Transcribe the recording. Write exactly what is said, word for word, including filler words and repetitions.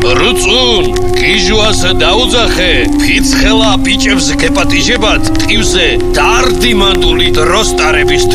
რუწუნ გიჟვას დაუძახე ფიცხელა ბიჭებს გეპატიჟებათ ტივზე დარდიმანდული დროსტარების